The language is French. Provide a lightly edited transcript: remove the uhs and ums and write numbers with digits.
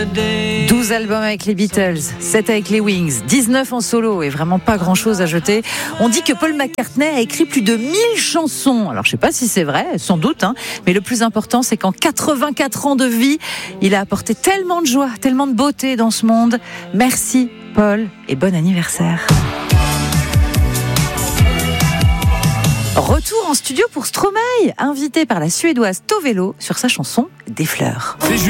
12 albums avec les Beatles, 7 avec les Wings, 19 en solo et vraiment pas grand chose à jeter. On dit que Paul McCartney a écrit plus de 1000 chansons. Alors je sais pas si c'est vrai, sans doute, mais le plus important c'est qu'en 84 ans de vie, il a apporté tellement de joie, tellement de beauté dans ce monde. Merci Paul et bon anniversaire. Retour en studio pour Stromae, invité par la Suédoise Tovelo sur sa chanson Des fleurs.